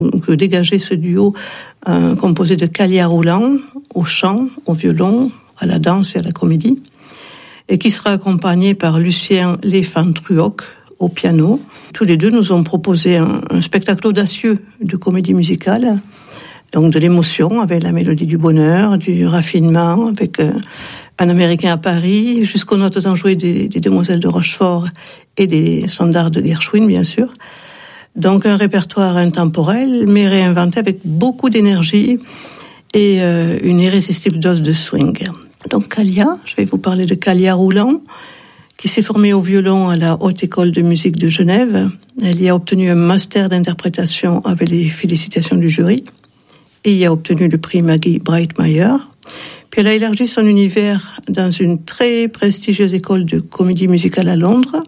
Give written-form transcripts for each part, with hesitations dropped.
que dégageait ce duo composé de Kalia Roulant au chant, au violon, à la danse et à la comédie, et qui sera accompagné par Lucien Léfant-Truoc au piano. Tous les deux nous ont proposé un spectacle audacieux de comédie musicale, donc de l'émotion avec la mélodie du bonheur, du raffinement, avec un Américain à Paris, jusqu'aux notes enjouées des Demoiselles de Rochefort et des Standards de Gershwin, bien sûr. Donc un répertoire intemporel, mais réinventé avec beaucoup d'énergie et une irrésistible dose de swing. Donc Kalia, je vais vous parler de Kalia Roulant, qui s'est formée au violon à la Haute École de musique de Genève. Elle y a obtenu un master d'interprétation avec les félicitations du jury et y a obtenu le prix Maggie Breitmeyer. Puis elle a élargi son univers dans une très prestigieuse école de comédie musicale à Londres,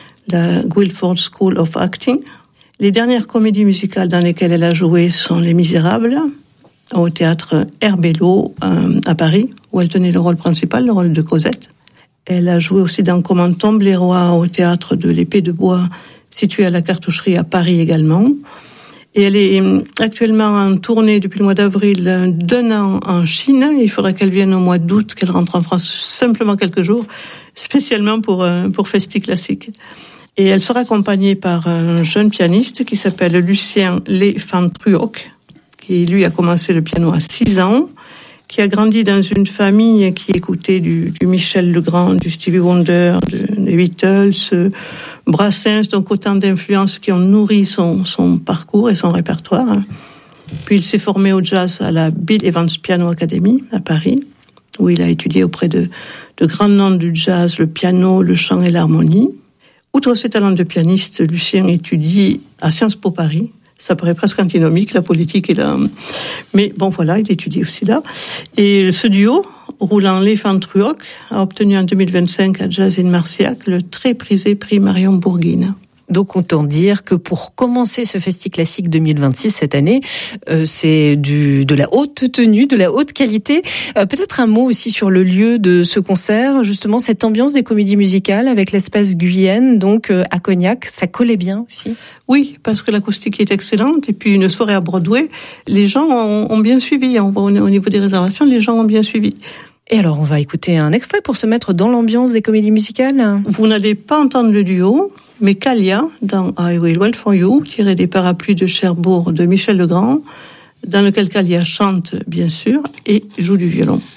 la Guildford School of Acting. Les dernières comédies musicales dans lesquelles elle a joué sont Les Misérables, au théâtre Herbelot à Paris, où elle tenait le rôle principal, le rôle de Cosette. Elle a joué aussi dans Comment tombent les rois au théâtre de l'Épée de Bois, situé à la Cartoucherie à Paris également. Et elle est actuellement en tournée depuis le mois d'avril d'1 an en Chine. Il faudra qu'elle vienne au mois d'août, qu'elle rentre en France simplement quelques jours, spécialement pour Festi Classique. Et elle sera accompagnée par un jeune pianiste qui s'appelle Lucien Léfant-Truoc, qui lui a commencé le piano à 6 ans, qui a grandi dans une famille qui écoutait du Michel Legrand, du Stevie Wonder, des Beatles, Brassens, donc autant d'influences qui ont nourri son parcours et son répertoire. Puis il s'est formé au jazz à la Bill Evans Piano Academy à Paris, où il a étudié auprès de grands noms du jazz, le piano, le chant et l'harmonie. Outre ses talents de pianiste, Lucien étudie à Sciences Po Paris. Ça paraît presque antinomique, la politique est là. Mais bon, voilà, il étudie aussi là. Et ce duo, Roulant Léfant-Truoc, a obtenu en 2025 à Jazz in Marciac le très prisé prix Marion Bourguine. Donc autant dire que pour commencer ce Festi Classique 2026 cette année, c'est de la haute tenue, de la haute qualité. Peut-être un mot aussi sur le lieu de ce concert, justement cette ambiance des comédies musicales avec l'espace Guyenne, donc à Cognac, ça collait bien aussi. Oui, parce que l'acoustique est excellente et puis une soirée à Broadway, les gens ont bien suivi. On voit au niveau des réservations, les gens ont bien suivi. Et alors, on va écouter un extrait pour se mettre dans l'ambiance des comédies musicales. Vous n'allez pas entendre le duo, mais Kalia, dans I Will Wait For You, tiré des Parapluies de Cherbourg de Michel Legrand, dans lequel Kalia chante, bien sûr, et joue du violon.